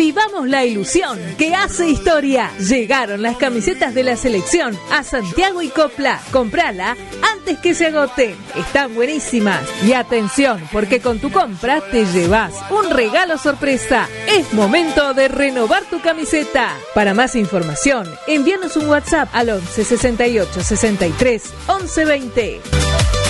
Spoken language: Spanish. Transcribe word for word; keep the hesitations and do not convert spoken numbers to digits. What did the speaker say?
Vivamos la ilusión que hace historia. Llegaron las camisetas de la selección a Santiago y Copla. Comprala antes que se agoten. Están buenísimas. Y atención, porque con tu compra te llevas un regalo sorpresa. Es momento de renovar tu camiseta. Para más información, envíanos un WhatsApp al once sesenta y ocho sesenta y tres once veinte.